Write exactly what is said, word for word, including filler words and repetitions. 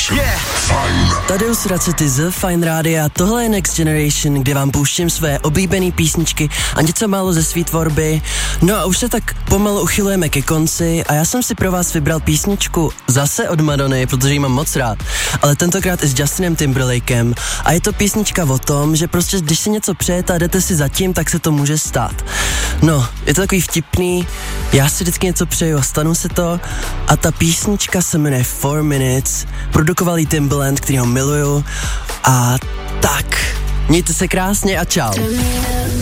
Generation. Yeah. Fajn. Tadeus Racety z Fajn Rádia, tohle je Next Generation, kde vám pouštím své oblíbené písničky a něco málo ze svý tvorby. No a už se tak pomalu uchylujeme ke konci a já jsem si pro vás vybral písničku zase od Madony, protože ji mám moc rád, ale tentokrát i s Justinem Timberlakem a je to písnička o tom, že prostě když si něco přejete a jdete si zatím, tak se to může stát. No, je to takový vtipný, já si vždycky něco přeju a stanu se to a ta písnička se jmenuje four minutes, produkoval jí Timbaland, který ho miluju a tak, mějte se krásně a čau.